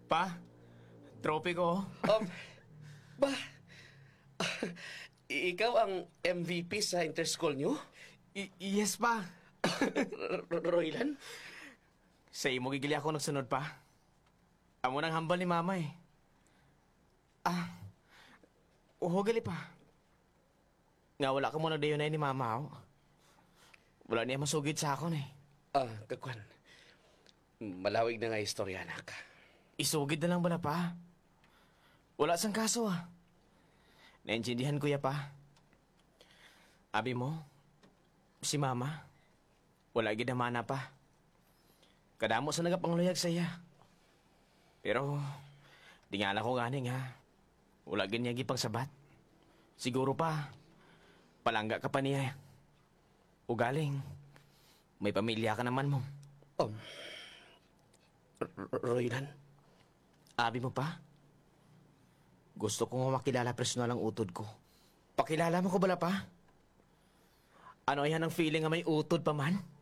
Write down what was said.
Pa, trophy ko. Ba? Ikaw ang MVP sa interschool nyo? Yes, pa. Roylan? Sa imo gigili ako nagsunod, pa. Amo nang hambal ni mama eh. Gali pa. Nga wala ka muna dayon na ni mama, oh. Wala niya masugid sa akon eh. Kakwan. Malawig na nga istorya, anak. Isugid na lang bala, pa? Wala sang kaso, ah. Naintindihan ko ya, pa. Abi mo, si mama, wala gidamana pa. Kadamo sa nagapangluyag sa iya. Pero, di nga na ko ganing, ha. Wala ganyagi pang sabat. Siguro pa, palangga ka pa niya. Ugaling, may pamilya ka naman mo. Roylan? Abi mo pa? Gusto ko nga makilala personal ang utod ko. Pakilala mo ko bala pa? Ano yan ang feeling nga may utod pa man?